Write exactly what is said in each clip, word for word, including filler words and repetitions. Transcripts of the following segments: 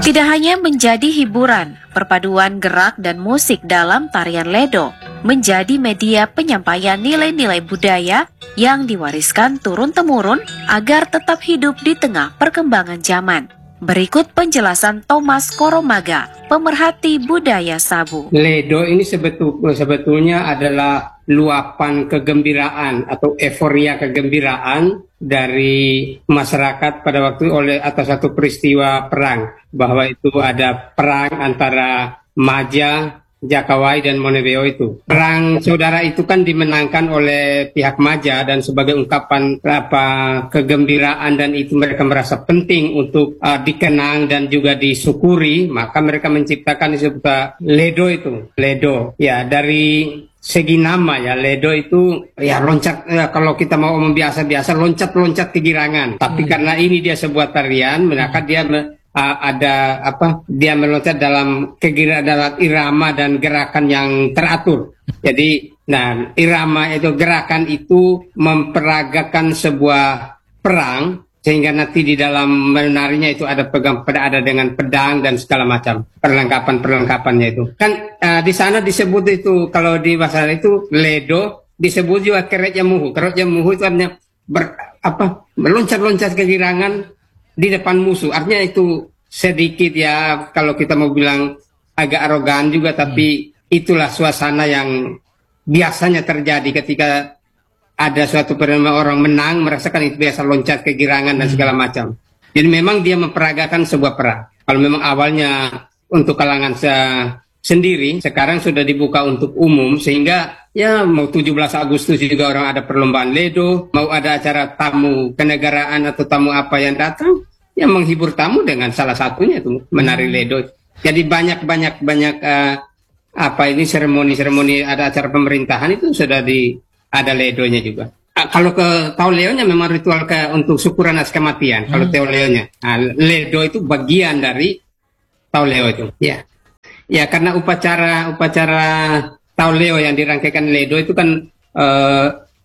Tidak hanya menjadi hiburan, perpaduan gerak dan musik dalam tarian Ledo menjadi media penyampaian nilai-nilai budaya yang diwariskan turun-temurun agar tetap hidup di tengah perkembangan zaman. Berikut penjelasan Thomas Koromaga, pemerhati budaya Sabu. Ledo ini sebetul, sebetulnya adalah luapan kegembiraan atau euforia kegembiraan dari masyarakat pada waktu oleh atas satu peristiwa perang, bahwa itu ada perang antara Maja, Jakawai dan Monebeo itu. Perang saudara itu kan dimenangkan oleh pihak Maja, dan sebagai ungkapan apa kegembiraan dan itu mereka merasa penting untuk uh, dikenang dan juga disyukuri, maka mereka menciptakan disebut Ledo itu. Ledo ya, dari segi nama ya, Ledo itu ya loncat ya, kalau kita mau ngomong biasa-biasa loncat-loncat kegirangan. Tapi hmm. karena ini dia sebuah tarian, maka dia Uh, ada apa dia meloncat dalam kegira dalam irama dan gerakan yang teratur. Jadi, nah irama itu gerakan itu memperagakan sebuah perang sehingga nanti di dalam menarinya itu ada pegang pada ada dengan pedang dan segala macam perlengkapan perlengkapannya itu. Kan uh, di sana disebut itu kalau di bahasa itu Ledo disebut juga keretnya muhu. Keretnya muhu itu artinya ber, apa meloncat-loncat kegirangan di depan musuh. Artinya itu sedikit ya, kalau kita mau bilang agak arogan juga, tapi hmm. itulah suasana yang biasanya terjadi ketika ada suatu orang menang, merasakan itu biasa loncat kegirangan dan segala macam. Jadi memang dia memperagakan sebuah perang. Kalau memang awalnya untuk kalangan se sendiri, sekarang sudah dibuka untuk umum, sehingga ya mau tujuh belas Agustus juga orang ada perlombaan Ledo, mau ada acara tamu kenegaraan atau tamu apa yang datang, yang menghibur tamu dengan salah satunya itu menari Ledo. Jadi banyak-banyak banyak uh, apa ini seremoni-seremoni ada acara pemerintahan itu sudah di ada Ledonya juga. Uh, kalau ke Tauleonya memang ritual ke untuk syukuran atas kematian. Hmm. Kalau Tauleonya, nah, Ledo itu bagian dari Tauleo itu. Ya, ya karena upacara upacara Tauleo yang dirangkaikan Ledo itu kan uh,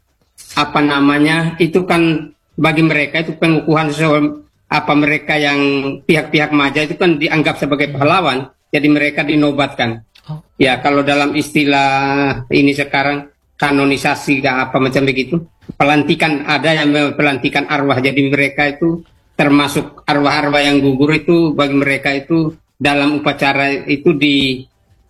apa namanya itu kan bagi mereka itu pengukuhan sesuatu. Apa mereka yang pihak-pihak Maja itu kan dianggap sebagai pahlawan, jadi mereka dinobatkan. Oh. Ya kalau dalam istilah ini sekarang kanonisasi apa macam begitu, pelantikan ada yang pelantikan arwah, jadi mereka itu termasuk arwah-arwah yang gugur itu bagi mereka itu dalam upacara itu di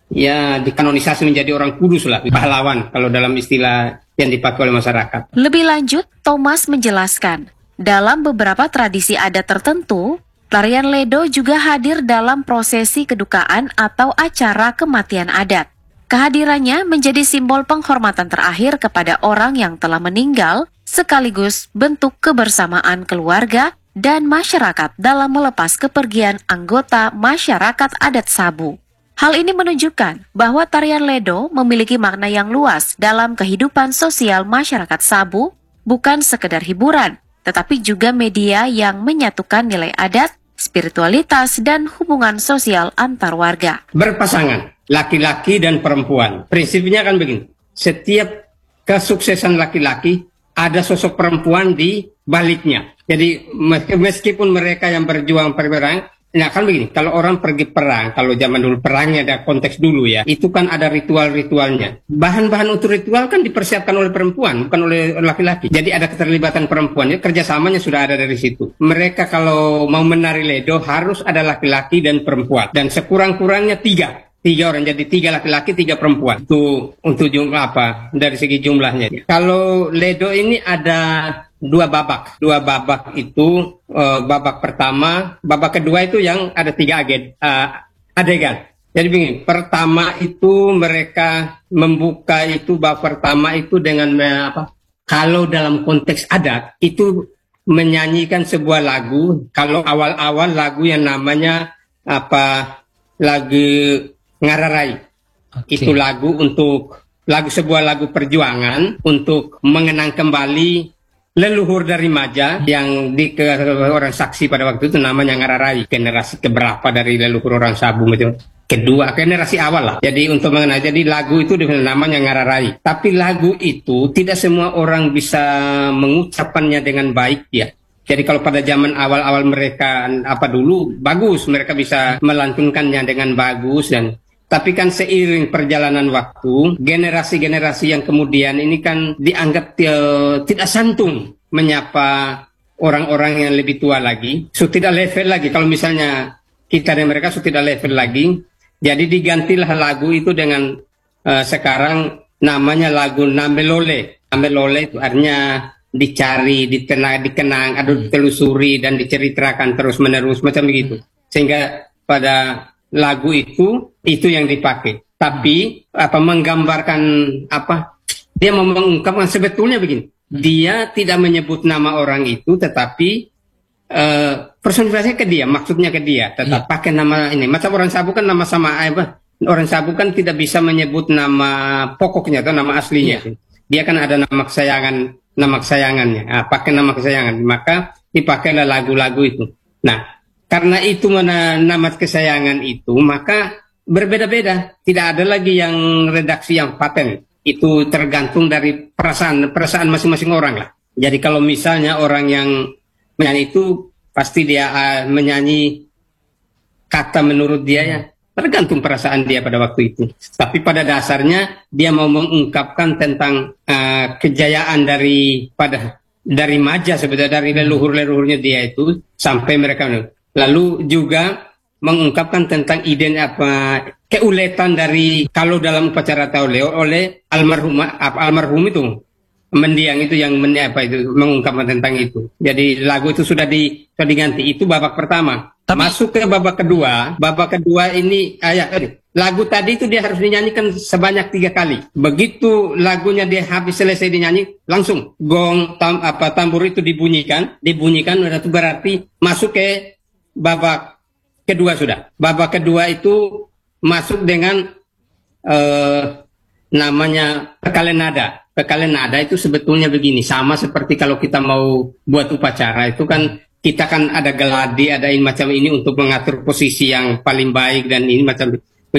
ya dikanonisasi menjadi orang kudus lah, pahlawan kalau dalam istilah yang dipakai oleh masyarakat. Lebih lanjut, Thomas menjelaskan, dalam beberapa tradisi adat tertentu, tarian Ledo juga hadir dalam prosesi kedukaan atau acara kematian adat. Kehadirannya menjadi simbol penghormatan terakhir kepada orang yang telah meninggal, sekaligus bentuk kebersamaan keluarga dan masyarakat dalam melepas kepergian anggota masyarakat adat Sabu. Hal ini menunjukkan bahwa tarian Ledo memiliki makna yang luas dalam kehidupan sosial masyarakat Sabu, bukan sekedar hiburan, tetapi juga media yang menyatukan nilai adat, spiritualitas, dan hubungan sosial antar warga. Berpasangan, laki-laki dan perempuan. Prinsipnya kan begini, setiap kesuksesan laki-laki, ada sosok perempuan di baliknya. Jadi meskipun mereka yang berjuang perang, nah kan begini, kalau orang pergi perang, kalau zaman dulu perangnya ada konteks dulu ya, itu kan ada ritual-ritualnya. Bahan-bahan untuk ritual kan dipersiapkan oleh perempuan, bukan oleh laki-laki. Jadi ada keterlibatan perempuannya, kerjasamanya sudah ada dari situ. Mereka kalau mau menari Ledo harus ada laki-laki dan perempuan. Dan sekurang-kurangnya tiga. Tiga orang, jadi tiga laki-laki, tiga perempuan. Itu untuk jumlah apa? Dari segi jumlahnya. Kalau Ledo ini ada dua babak. Dua babak itu, uh, babak pertama, babak kedua itu yang ada tiga agen, uh, adegan. Jadi begini, pertama itu mereka membuka itu babak pertama itu dengan uh, apa? Kalau dalam konteks adat itu menyanyikan sebuah lagu. Kalau awal-awal lagu yang namanya apa? Lagu Ngararai. Okay. Itu lagu untuk lagu sebuah lagu perjuangan untuk mengenang kembali leluhur dari Maja yang di ke, orang saksi pada waktu itu namanya Ngararai, generasi keberapa dari leluhur orang Sabu itu, kedua generasi awal lah. Jadi untuk mengenal, jadi lagu itu namanya Ngararai. Tapi lagu itu tidak semua orang bisa mengucapkannya dengan baik ya. Jadi kalau pada zaman awal-awal mereka apa dulu bagus, mereka bisa melantunkannya dengan bagus dan tapi kan seiring perjalanan waktu, generasi-generasi yang kemudian ini kan dianggap uh, tidak santun menyapa orang-orang yang lebih tua lagi, so tidak level lagi. Kalau misalnya kita dan mereka so tidak level lagi, jadi digantilah lagu itu dengan uh, sekarang namanya lagu Namelole. Namelole itu artinya dicari, ditenang, dikenang, atau ditelusuri dan diceritakan terus-menerus macam begitu. Sehingga pada lagu itu itu yang dipakai. Tapi apa menggambarkan apa? Dia mau mengungkapkan sebetulnya begini. Dia tidak menyebut nama orang itu, tetapi uh, personifikasinya ke dia, maksudnya ke dia. Tetap yeah. pakai nama ini. Macam orang Sabu kan nama sama apa? Orang Sabu kan tidak bisa menyebut nama pokoknya atau nama aslinya. Yeah. Dia kan ada nama kesayangan. Nama kesayangannya, nah, pakai nama kesayangan, maka dipakailah lagu-lagu itu. Nah, karena itu mana nama kesayangan itu, maka berbeda-beda. Tidak ada lagi yang redaksi yang paten. Itu tergantung dari perasaan perasaan masing-masing orang lah. Jadi kalau misalnya orang yang menyanyi itu pasti dia uh, menyanyi kata menurut dia ya. Tergantung perasaan dia pada waktu itu. Tapi pada dasarnya dia mau mengungkapkan tentang uh, kejayaan dari pada dari Maja sebetulnya dari leluhur-leluhurnya dia itu sampai mereka. Lalu juga mengungkapkan tentang ide apa keuletan dari kalau dalam upacara tauleo oleh almarhum almarhum itu mendiang itu yang men, apa itu mengungkapkan tentang itu. Jadi lagu itu sudah di sudah diganti. Itu babak pertama. Tapi, masuk ke babak kedua, babak kedua ini ayat lagu tadi itu dia harus dinyanyikan sebanyak tiga kali. Begitu lagunya dia habis selesai dinyanyi, langsung gong tam, apa tambur itu dibunyikan, dibunyikan itu berarti masuk ke babak kedua sudah. Babak kedua itu masuk dengan uh, namanya pekalian nada. Pekalian nada itu sebetulnya begini, sama seperti kalau kita mau buat upacara itu kan kita kan ada geladi, ada ini macam ini untuk mengatur posisi yang paling baik dan ini macam